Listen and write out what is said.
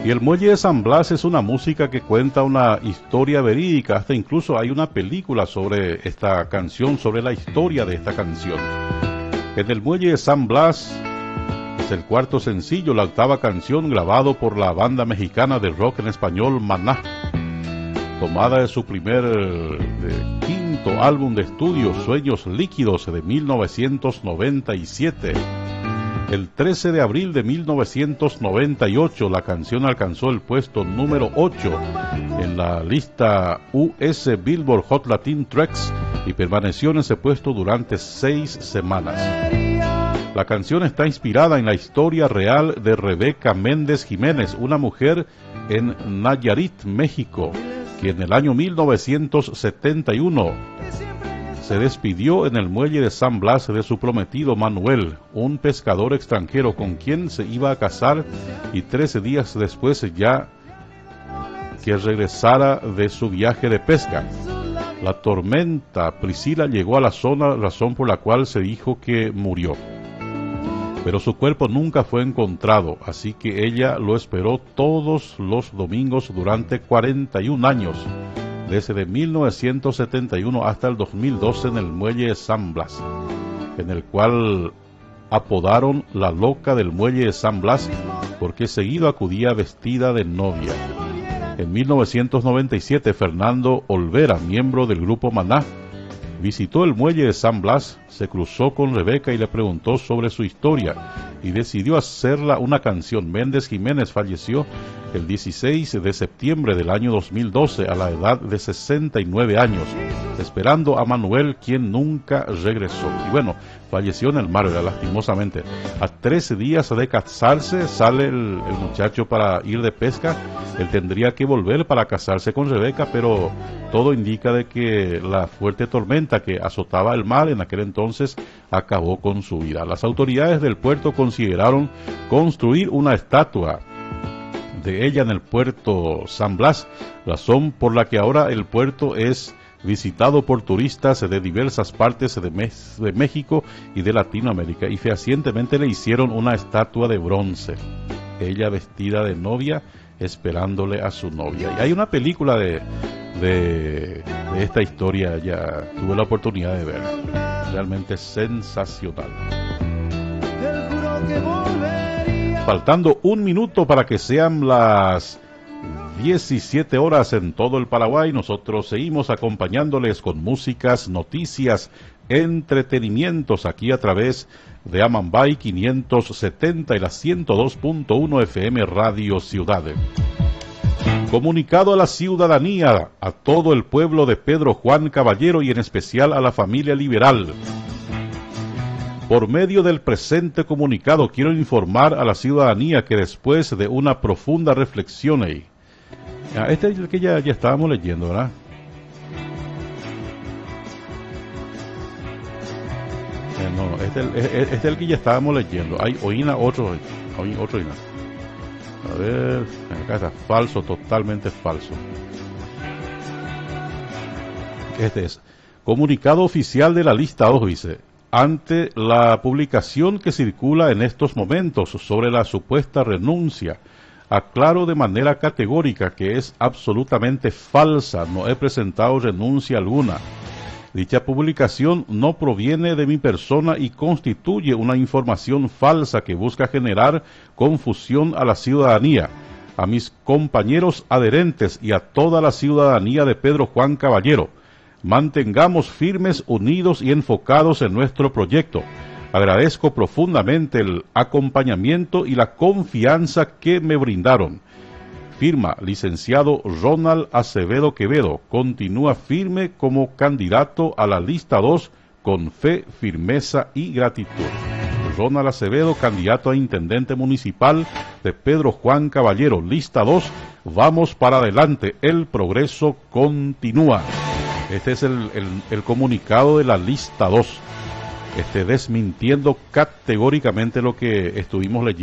Y el Muelle de San Blas es una música que cuenta una historia verídica, hasta incluso hay una película sobre esta canción, sobre la historia de esta canción. En el Muelle de San Blas es el cuarto sencillo, la octava canción grabado por la banda mexicana de rock en español Maná, tomada de su quinto álbum de estudio, Sueños Líquidos, de 1997. El 13 de abril de 1998, la canción alcanzó el puesto número 8 en la lista US Billboard Hot Latin Tracks y permaneció en ese puesto durante 6 semanas. La canción está inspirada en la historia real de Rebeca Méndez Jiménez, una mujer en Nayarit, México, que en el año 1971 se despidió en el muelle de San Blas de su prometido Manuel, un pescador extranjero con quien se iba a casar, y 13 días después ya que regresara de su viaje de pesca. La tormenta Priscila llegó a la zona, razón por la cual se dijo que murió. Pero su cuerpo nunca fue encontrado, así que ella lo esperó todos los domingos durante 41 años. Desde 1971 hasta el 2012 en el muelle de San Blas, en el cual apodaron la loca del muelle de San Blas porque seguido acudía vestida de novia. En 1997 Fernando Olvera, miembro del grupo Maná, visitó el muelle de San Blas, se cruzó con Rebeca y le preguntó sobre su historia y decidió hacerla una canción. Méndez Jiménez falleció el 16 de septiembre del año 2012 a la edad de 69 años, esperando a Manuel, quien nunca regresó. Y bueno, falleció en el mar, lastimosamente. A 13 días de casarse sale el muchacho para ir de pesca. Él tendría que volver para casarse con Rebeca, pero todo indica de que la fuerte tormenta que azotaba el mar en aquel entonces acabó con su vida. Las autoridades del puerto consideraron construir una estatua de ella en el puerto San Blas, razón por la que ahora el puerto es visitado por turistas de diversas partes de México y de Latinoamérica, y fehacientemente le hicieron una estatua de bronce, ella vestida de novia esperándole a su novia. Y hay una película de esta historia, ya tuve la oportunidad de ver, realmente sensacional. Faltando un minuto para que sean las 17 horas en todo el Paraguay, nosotros seguimos acompañándoles con músicas, noticias, entretenimientos aquí a través de Amambay 570 y la 102.1 FM Radio Ciudad. Comunicado a la ciudadanía, a todo el pueblo de Pedro Juan Caballero y en especial a la familia liberal. Por medio del presente comunicado quiero informar a la ciudadanía que después de una profunda reflexión este es el que ya estábamos leyendo, ¿verdad? No, este es el que ya estábamos leyendo. Hay otro. A ver, acá está, falso, totalmente falso. Este es comunicado oficial de la lista 2, dice. Ante la publicación que circula en estos momentos sobre la supuesta renuncia, aclaro de manera categórica que es absolutamente falsa, no he presentado renuncia alguna. Dicha publicación no proviene de mi persona y constituye una información falsa que busca generar confusión a la ciudadanía, a mis compañeros adherentes y a toda la ciudadanía de Pedro Juan Caballero. Mantengamos firmes, unidos y enfocados en nuestro proyecto. Agradezco profundamente el acompañamiento y la confianza que me brindaron. Firma, licenciado Ronald Acevedo Quevedo. Continúa firme como candidato a la lista 2 con fe, firmeza y gratitud. Ronald Acevedo, candidato a intendente municipal de Pedro Juan Caballero, lista 2. Vamos para adelante, el progreso continúa. Este es el comunicado de la lista 2, desmintiendo categóricamente lo que estuvimos leyendo